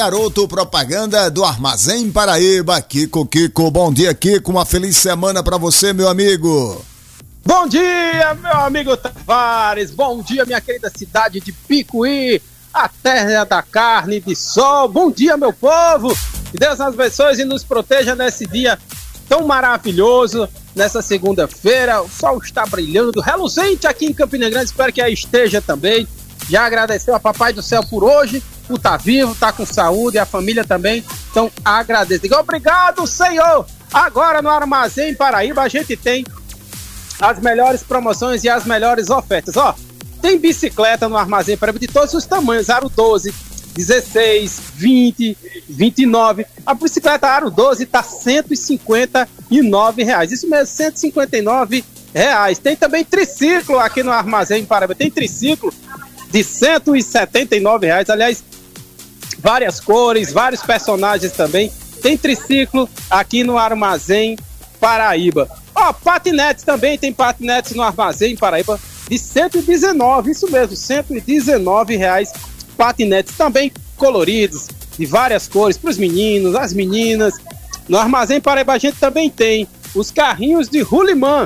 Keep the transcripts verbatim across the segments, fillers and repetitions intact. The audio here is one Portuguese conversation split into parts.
Garoto Propaganda do Armazém Paraíba. Kiko, Kiko, bom dia, Kiko. Uma feliz semana pra você, meu amigo. Bom dia, meu amigo Tavares. Bom dia, minha querida cidade de Picuí, a terra da carne e de sol. Bom dia, meu povo. Que Deus nos abençoe e nos proteja nesse dia tão maravilhoso. Nessa segunda-feira, o sol está brilhando, reluzente aqui em Campina Grande. Espero que aí esteja também. Já agradeceu a Papai do Céu por hoje, por estar vivo, estar com saúde, e a família também. Então agradeço. Digo, obrigado, Senhor. Agora no Armazém Paraíba a gente tem as melhores promoções e as melhores ofertas. Ó, tem bicicleta no Armazém Paraíba de todos os tamanhos, aro doze, dezesseis, vinte, vinte e nove. A bicicleta aro doze tá cento e cinquenta e nove reais. Isso mesmo, cento e cinquenta e nove reais. Tem também triciclo aqui no Armazém Paraíba. Tem triciclo de cento e setenta e nove reais. Aliás, várias cores, vários personagens também. Tem triciclo aqui no Armazém Paraíba. Ó, patinetes também, tem patinetes no Armazém Paraíba de cento e dezenove, isso mesmo, cento e dezenove reais. Patinetes também coloridos, de várias cores, para os meninos, as meninas. No Armazém Paraíba a gente também tem os carrinhos de rolimã,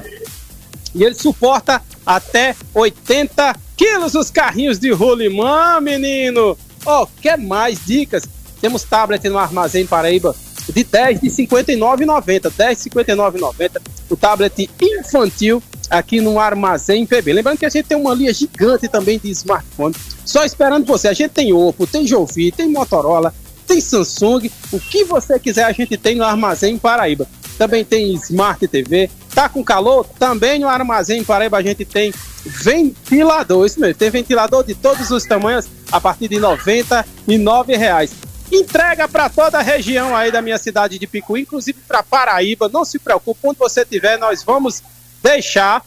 e ele suporta até oitenta quilos os carrinhos de rolimã, menino. Ó, oh, quer mais dicas? Temos tablet no Armazém Paraíba de dez de cinquenta e nove reais e noventa centavos, dez de cinquenta e nove reais e noventa centavos. O tablet infantil aqui no Armazém P B. Lembrando que a gente tem uma linha gigante também de smartphone, só esperando você. A gente tem Oppo, tem Jovi, tem Motorola, tem Samsung. O que você quiser a gente tem no Armazém Paraíba. Também tem Smart T V. Tá com calor? Também no Armazém Paraíba a gente tem ventilador. Isso mesmo, tem ventilador de todos os tamanhos a partir de noventa e nove reais. Entrega para toda a região aí da minha cidade de Picuí, inclusive para Paraíba. Não se preocupe, onde você estiver, nós vamos deixar.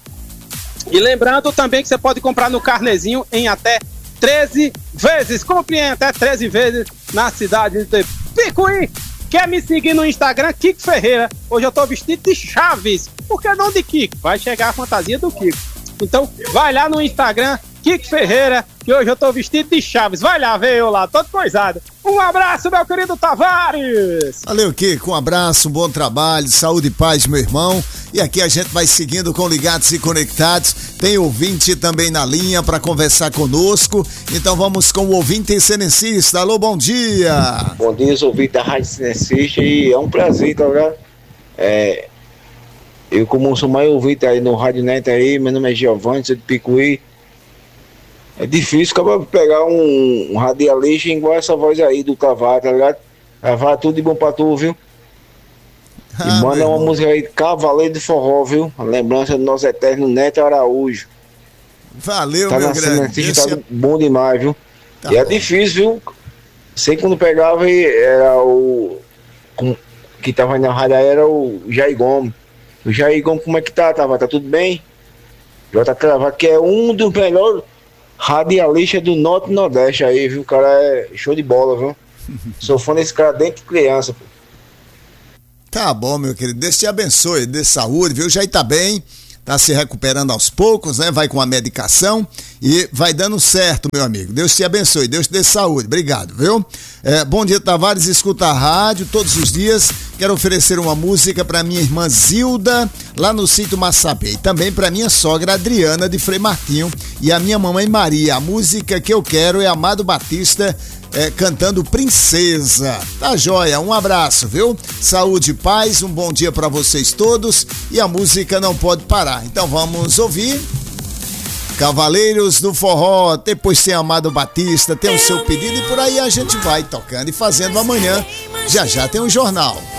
E lembrando também que você pode comprar no Carnezinho em até treze vezes. Compre em até treze vezes na cidade de Picuí. Quer me seguir no Instagram? Kiko Ferreira. Hoje eu tô vestido de Chaves. Por que não de Kiko? Vai chegar a fantasia do Kiko. Então, vai lá no Instagram, Kiko Ferreira, que hoje eu tô vestido de Chaves. Vai lá ver eu lá, todo coisado. Um abraço, meu querido Tavares. Valeu, Kiko. Um abraço, um bom trabalho, saúde e paz, meu irmão. E aqui a gente vai seguindo com Ligados e Conectados. Tem ouvinte também na linha para conversar conosco. Então vamos com o ouvinte Cenecista. Alô, bom dia. Bom dia, os ouvintes da Rádio Cenecista. E é um prazer, tá ligado? É... Eu, como sou mais ouvinte aí no Rádio Net aí, meu nome é Giovanni, sou de Picuí. É difícil acabar pegar um, um radialista igual essa voz aí do Tavares, tá ligado? Tavares, tudo de bom pra tu, viu? Ah, e manda uma música aí, Cavaleiro de Forró, viu? A lembrança do nosso eterno Neto Araújo. Valeu, tá meu grande. Esse... Tá é... bom demais, viu? Tá, e é bom. Difícil, viu? Sei que quando pegava era o... que tava na rádio era o Jair Gomes. O Jair Gomes, como é que tá, Tavares? Tá tudo bem? J. Tavares, que é um dos melhores radialistas do Norte e Nordeste aí, viu? O cara é show de bola, viu? Sou fã desse cara desde criança, pô. Tá bom, meu querido. Deus te abençoe, dê saúde, viu? Já tá bem, tá se recuperando aos poucos, né? Vai com a medicação e vai dando certo, meu amigo. Deus te abençoe, Deus te dê saúde. Obrigado, viu? É, bom dia, Tavares. Escuta a rádio todos os dias. Quero oferecer uma música para minha irmã Zilda, lá no sítio Massabê. E também para minha sogra Adriana de Frei Martinho e a minha mamãe Maria. A música que eu quero é Amado Batista, é, cantando Princesa. Tá joia, um abraço, viu? Saúde e paz, um bom dia para vocês todos. E a música não pode parar. Então vamos ouvir Cavaleiros do Forró, depois tem Amado Batista, tem o seu pedido e por aí a gente vai tocando e fazendo amanhã. Já já tem um jornal.